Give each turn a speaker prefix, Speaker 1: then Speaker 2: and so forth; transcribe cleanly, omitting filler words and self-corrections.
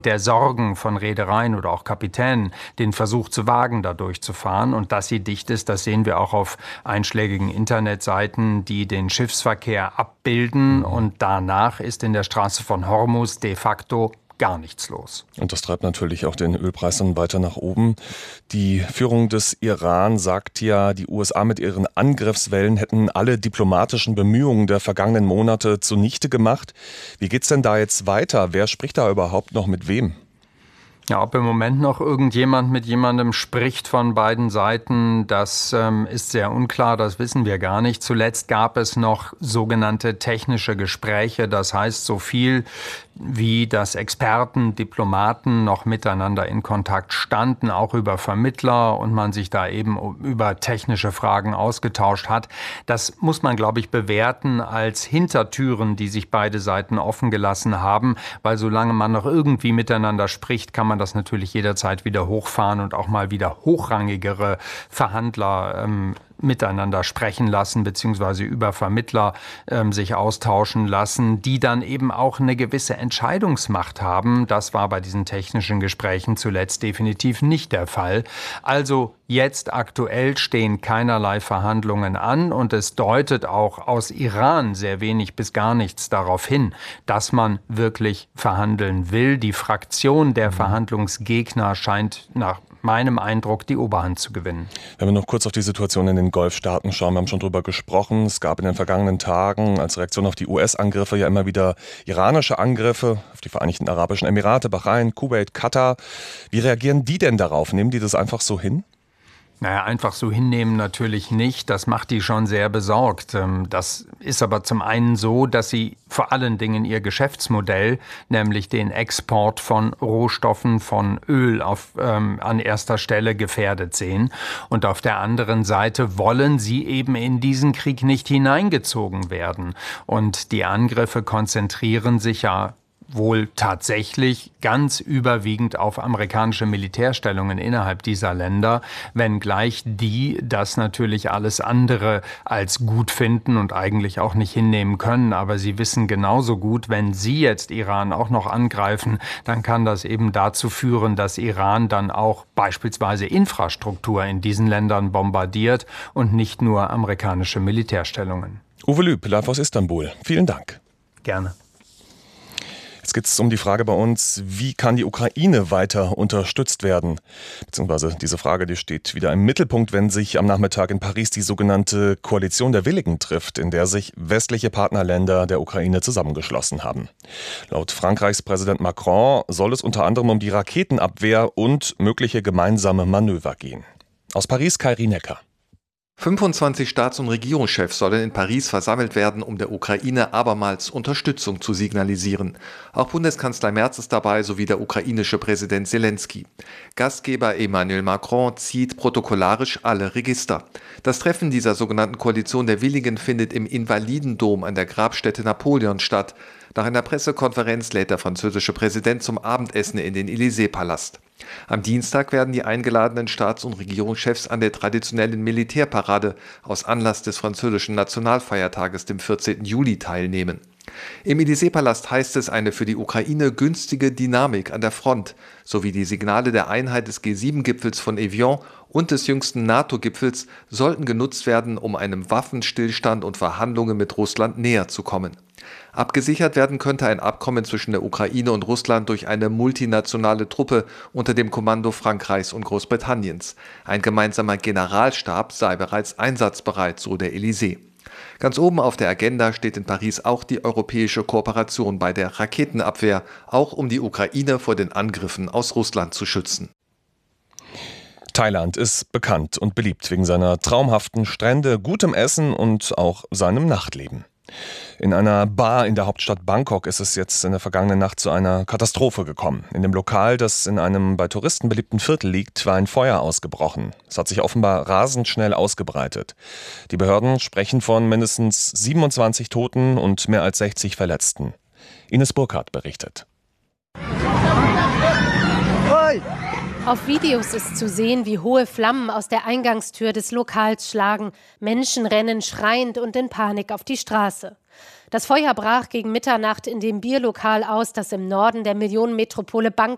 Speaker 1: der Sorgen von Reedereien oder auch Kapitänen, den Versuch zu wagen, da durchzufahren. Und dass sie dicht ist, das sehen wir auch auf einschlägigen Internetseiten, die den Schiffsverkehr abbilden. Und danach ist in der Straße von Hormuz de facto gar nichts los.
Speaker 2: Und das treibt natürlich auch den Ölpreis dann weiter nach oben. Die Führung des Iran sagt ja, die USA mit ihren Angriffswellen hätten alle diplomatischen Bemühungen der vergangenen Monate zunichte gemacht. Wie geht's denn da jetzt weiter? Wer spricht da überhaupt noch mit wem?
Speaker 1: Ja, ob im Moment noch irgendjemand mit jemandem spricht von beiden Seiten, das ist sehr unklar, das wissen wir gar nicht. Zuletzt gab es noch sogenannte technische Gespräche, das heißt so viel wie dass Experten, Diplomaten noch miteinander in Kontakt standen, auch über Vermittler und man sich da eben über technische Fragen ausgetauscht hat. Das muss man, glaube ich, bewerten als Hintertüren, die sich beide Seiten offen gelassen haben, weil solange man noch irgendwie miteinander spricht, kann man das natürlich jederzeit wieder hochfahren und auch mal wieder hochrangigere Verhandler miteinander sprechen lassen, beziehungsweise über Vermittler sich austauschen lassen, die dann eben auch eine gewisse Entscheidungsmacht haben. Das war bei diesen technischen Gesprächen zuletzt definitiv nicht der Fall. Also jetzt aktuell stehen keinerlei Verhandlungen an und es deutet auch aus Iran sehr wenig bis gar nichts darauf hin, dass man wirklich verhandeln will. Die Fraktion der Verhandlungsgegner scheint nach meinem Eindruck die Oberhand zu gewinnen.
Speaker 2: Wenn wir noch kurz auf die Situation in den Golfstaaten schauen, wir haben schon drüber gesprochen. Es gab in den vergangenen Tagen als Reaktion auf die US-Angriffe ja immer wieder iranische Angriffe auf die Vereinigten Arabischen Emirate, Bahrain, Kuwait, Katar. Wie reagieren die denn darauf? Nehmen die das einfach so hin?
Speaker 1: Naja, einfach so hinnehmen natürlich nicht. Das macht die schon sehr besorgt. Das ist aber zum einen so, dass sie vor allen Dingen ihr Geschäftsmodell, nämlich den Export von Rohstoffen, von Öl an erster Stelle gefährdet sehen. Und auf der anderen Seite wollen sie eben in diesen Krieg nicht hineingezogen werden. Und die Angriffe konzentrieren sich ja wohl tatsächlich ganz überwiegend auf amerikanische Militärstellungen innerhalb dieser Länder, wenngleich die das natürlich alles andere als gut finden und eigentlich auch nicht hinnehmen können. Aber sie wissen genauso gut, wenn sie jetzt Iran auch noch angreifen, dann kann das eben dazu führen, dass Iran dann auch beispielsweise Infrastruktur in diesen Ländern bombardiert und nicht nur amerikanische Militärstellungen.
Speaker 2: Uwe Lüb, live aus Istanbul. Vielen Dank.
Speaker 1: Gerne.
Speaker 2: Jetzt geht es um die Frage bei uns, wie kann die Ukraine weiter unterstützt werden? Beziehungsweise diese Frage, die steht wieder im Mittelpunkt, wenn sich am Nachmittag in Paris die sogenannte Koalition der Willigen trifft, in der sich westliche Partnerländer der Ukraine zusammengeschlossen haben. Laut Frankreichs Präsident Macron soll es unter anderem um die Raketenabwehr und mögliche gemeinsame Manöver gehen. Aus Paris Kai Rienecker.
Speaker 3: 25 Staats- und Regierungschefs sollen in Paris versammelt werden, um der Ukraine abermals Unterstützung zu signalisieren. Auch Bundeskanzler Merz ist dabei, sowie der ukrainische Präsident Zelensky. Gastgeber Emmanuel Macron zieht protokollarisch alle Register. Das Treffen dieser sogenannten Koalition der Willigen findet im Invalidendom an der Grabstätte Napoleons statt. Nach einer Pressekonferenz lädt der französische Präsident zum Abendessen in den Élysée-Palast. Am Dienstag werden die eingeladenen Staats- und Regierungschefs an der traditionellen Militärparade aus Anlass des französischen Nationalfeiertages, dem 14. Juli, teilnehmen. Im Élysée-Palast heißt es, eine für die Ukraine günstige Dynamik an der Front sowie die Signale der Einheit des G7-Gipfels von Evian und des jüngsten NATO-Gipfels sollten genutzt werden, um einem Waffenstillstand und Verhandlungen mit Russland näher zu kommen. Abgesichert werden könnte ein Abkommen zwischen der Ukraine und Russland durch eine multinationale Truppe unter dem Kommando Frankreichs und Großbritanniens. Ein gemeinsamer Generalstab sei bereits einsatzbereit, so der Élysée. Ganz oben auf der Agenda steht in Paris auch die europäische Kooperation bei der Raketenabwehr, auch um die Ukraine vor den Angriffen aus Russland zu schützen.
Speaker 2: Thailand ist bekannt und beliebt wegen seiner traumhaften Strände, gutem Essen und auch seinem Nachtleben. In einer Bar in der Hauptstadt Bangkok ist es jetzt in der vergangenen Nacht zu einer Katastrophe gekommen. In dem Lokal, das in einem bei Touristen beliebten Viertel liegt, war ein Feuer ausgebrochen. Es hat sich offenbar rasend schnell ausgebreitet. Die Behörden sprechen von mindestens 27 Toten und mehr als 60 Verletzten. Ines Burkhardt berichtet.
Speaker 4: Auf Videos ist zu sehen, wie hohe Flammen aus der Eingangstür des Lokals schlagen. Menschen rennen schreiend und in Panik auf die Straße. Das Feuer brach gegen Mitternacht in dem Bierlokal aus, das im Norden der Millionenmetropole Bangkok